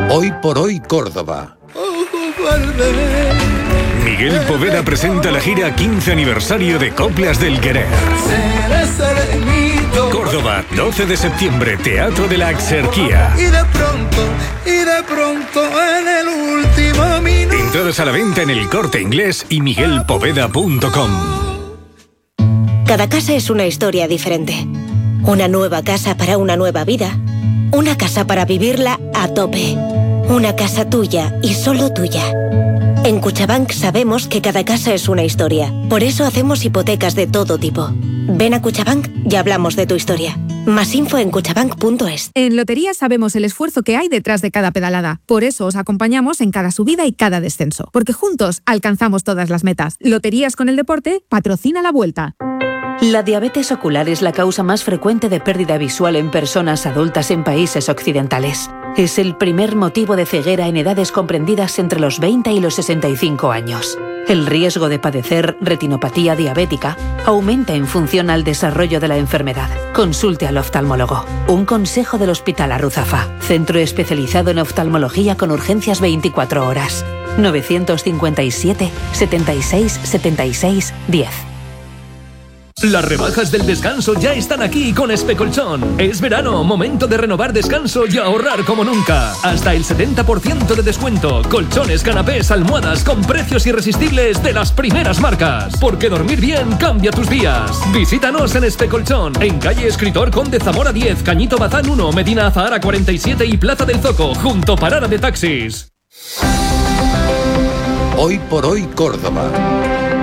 Hoy por hoy Córdoba. Miguel Poveda presenta la gira 15 aniversario de Coplas del Querer. Córdoba, 12 de septiembre, Teatro de la Axarquía. Y de pronto, en el último minuto. Entradas a la venta en El Corte Inglés y miguelpoveda.com. Cada casa es una historia diferente. Una nueva casa para una nueva vida. Una casa para vivirla a tope. Una casa tuya y solo tuya. En Cuchabank sabemos que cada casa es una historia. Por eso hacemos hipotecas de todo tipo. Ven a Cuchabank y hablamos de tu historia. Más info en cuchabank.es. En Loterías sabemos el esfuerzo que hay detrás de cada pedalada. Por eso os acompañamos en cada subida y cada descenso. Porque juntos alcanzamos todas las metas. Loterías con el deporte patrocina la Vuelta. La diabetes ocular es la causa más frecuente de pérdida visual en personas adultas en países occidentales. Es el primer motivo de ceguera en edades comprendidas entre los 20 y los 65 años. El riesgo de padecer retinopatía diabética aumenta en función al desarrollo de la enfermedad. Consulte al oftalmólogo. Un consejo del Hospital Arruzafa, centro especializado en oftalmología con urgencias 24 horas. 957 76 76 10. Las rebajas del descanso ya están aquí con Especolchón. Es verano, momento de renovar descanso y ahorrar como nunca. Hasta el 70% de descuento. Colchones, canapés, almohadas con precios irresistibles de las primeras marcas. Porque dormir bien cambia tus días. Visítanos en Especolchón, en calle Escritor Conde Zamora 10, Cañito Bazán 1, Medina Azahara 47 y Plaza del Zoco, junto Parada de Taxis. Hoy por hoy Córdoba.